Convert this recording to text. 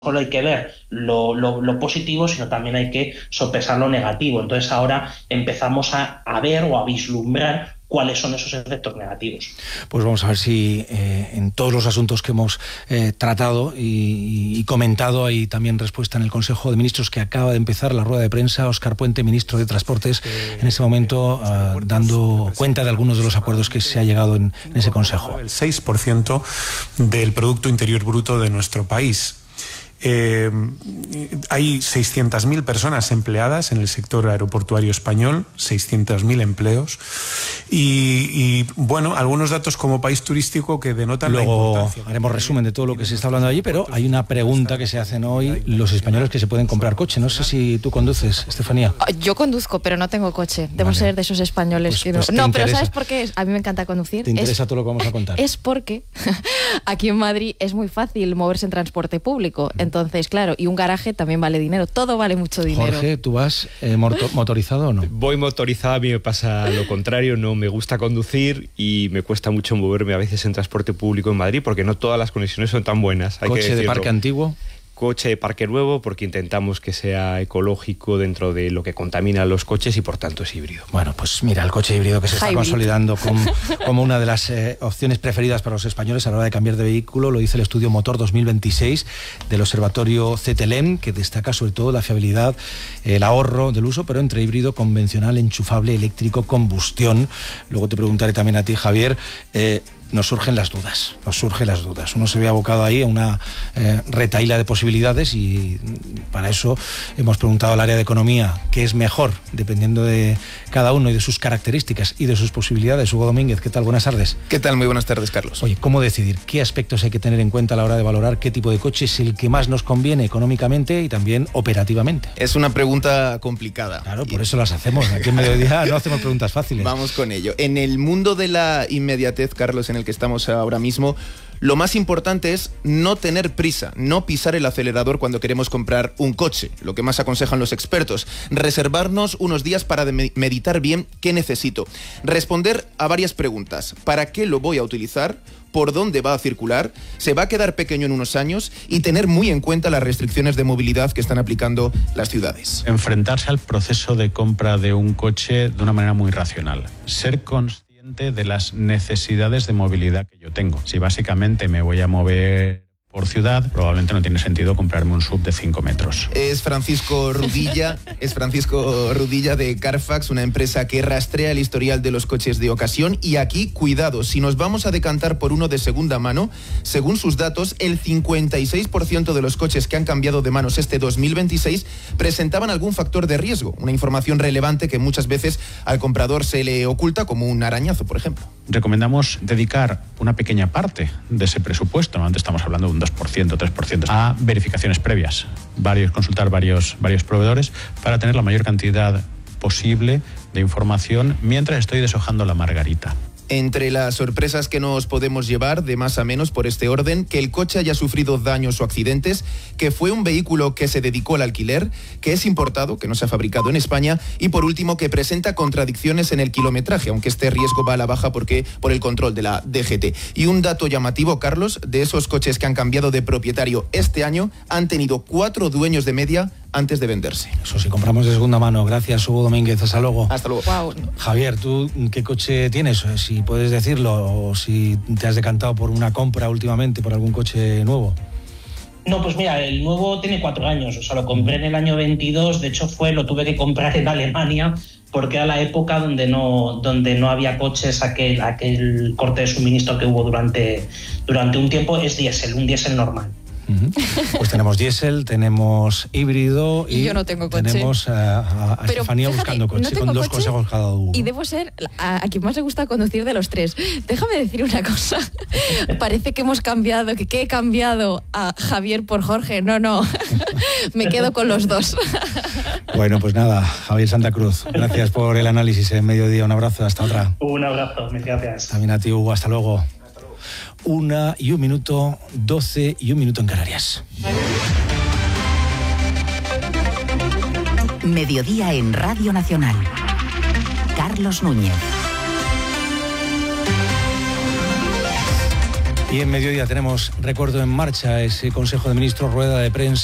solo hay que ver lo positivo, sino también hay que sopesar lo negativo. Entonces ahora empezamos a ver o a vislumbrar cuáles son esos efectos negativos. Pues vamos a ver si en todos los asuntos que hemos tratado y comentado hay también respuesta en el Consejo de Ministros que acaba de empezar la rueda de prensa. Óscar Puente, ministro de Transportes, en este momento dando cuenta de algunos de los acuerdos que se ha llegado en ese Consejo. El 6% del Producto Interior Bruto de nuestro país. Hay 600.000 personas empleadas en el sector aeroportuario español, 600.000 empleos y bueno, algunos datos como país turístico que denotan la importancia. Luego haremos resumen de todo lo que se está hablando allí, pero hay una pregunta que se hacen hoy los españoles que se pueden comprar coche. No sé si tú conduces, Estefanía. Yo conduzco, pero no tengo coche. Debo ser de esos españoles que no... No, pero ¿sabes por qué? A mí me encanta conducir. ¿Te interesa todo lo que vamos a contar? Es porque aquí en Madrid es muy fácil moverse en transporte público. Entonces, claro, y un garaje también vale dinero. Todo vale mucho dinero. Jorge, ¿tú vas motorizado o no? Voy motorizado, a mí me pasa lo contrario. No me gusta conducir y me cuesta mucho moverme a veces en transporte público en Madrid porque no todas las conexiones son tan buenas. ¿Coche de parque antiguo? Coche de parque nuevo, porque intentamos que sea ecológico dentro de lo que contaminan los coches y por tanto es híbrido. Bueno, pues mira, el coche híbrido que se está consolidando como una de las opciones preferidas para los españoles a la hora de cambiar de vehículo, lo dice el estudio Motor 2026 del Observatorio CETELEM, que destaca sobre todo la fiabilidad, el ahorro del uso, pero entre híbrido, convencional, enchufable, eléctrico, combustión. Luego te preguntaré también a ti, Javier. Nos surgen las dudas. Uno se ve abocado ahí a una retahíla de posibilidades y para eso hemos preguntado al área de economía qué es mejor, dependiendo de cada uno y de sus características y de sus posibilidades. Hugo Domínguez, ¿qué tal? Buenas tardes. ¿Qué tal? Muy buenas tardes, Carlos. Oye, ¿cómo decidir? ¿Qué aspectos hay que tener en cuenta a la hora de valorar qué tipo de coche es el que más nos conviene económicamente y también operativamente? Es una pregunta complicada. Claro, por eso las hacemos. Aquí en Mediodía no hacemos preguntas fáciles. Vamos con ello. En el mundo de la inmediatez, Carlos, en el que estamos ahora mismo, lo más importante es no tener prisa, no pisar el acelerador cuando queremos comprar un coche. Lo que más aconsejan los expertos, reservarnos unos días para meditar bien qué necesito. Responder a varias preguntas. ¿Para qué lo voy a utilizar? ¿Por dónde va a circular? ¿Se va a quedar pequeño en unos años? Y tener muy en cuenta las restricciones de movilidad que están aplicando las ciudades. Enfrentarse al proceso de compra de un coche de una manera muy racional. Ser consciente de las necesidades de movilidad que yo tengo. Si básicamente me voy a mover por ciudad, probablemente no tiene sentido comprarme un SUV de 5 metros. Es Francisco Rudilla de Carfax, una empresa que rastrea el historial de los coches de ocasión. Y aquí, cuidado, si nos vamos a decantar por uno de segunda mano, según sus datos, el 56% de los coches que han cambiado de manos este 2026 presentaban algún factor de riesgo, una información relevante que muchas veces al comprador se le oculta, como un arañazo, por ejemplo. Recomendamos dedicar una pequeña parte de ese presupuesto, ¿no? Antes estamos hablando de un 2%, 3%, a verificaciones previas, consultar varios proveedores para tener la mayor cantidad posible de información mientras estoy deshojando la margarita. Entre las sorpresas que nos podemos llevar, de más a menos por este orden, que el coche haya sufrido daños o accidentes, que fue un vehículo que se dedicó al alquiler, que es importado, que no se ha fabricado en España, y por último, que presenta contradicciones en el kilometraje, aunque este riesgo va a la baja por el control de la DGT. Y un dato llamativo, Carlos, de esos coches que han cambiado de propietario este año, han tenido 4 dueños de media antes de venderse. Eso sí, compramos de segunda mano. Gracias, Hugo Domínguez. Hasta luego. Hasta luego. Wow. Javier, ¿tú qué coche tienes? Si puedes decirlo, o si te has decantado por una compra últimamente, por algún coche nuevo. No, pues mira, el nuevo tiene 4 años, o sea, lo compré en el año 22, de hecho lo tuve que comprar en Alemania porque era la época donde no había coches, aquel corte de suministro que hubo durante un tiempo. Es diésel, un diésel normal. Pues tenemos diésel, tenemos híbrido y yo no tengo coche. Tenemos a Estefanía buscando coche, no con 2 coche, consejos cada uno. Y debo ser a quien más le gusta conducir de los 3. Déjame decir una cosa. Parece que hemos cambiado, que he cambiado a Javier por Jorge. No. Me quedo con los 2. Bueno, pues nada, Javier Santa Cruz, gracias por el análisis en Mediodía. Un abrazo, hasta otra. Un abrazo, mil gracias. También a ti, Hugo, hasta luego. 1 y 1 minuto, 12 y 1 minuto en Canarias. Mediodía en Radio Nacional. Carlos Núñez. Y en mediodía tenemos Recuerdo en Marcha, ese Consejo de Ministros, rueda de prensa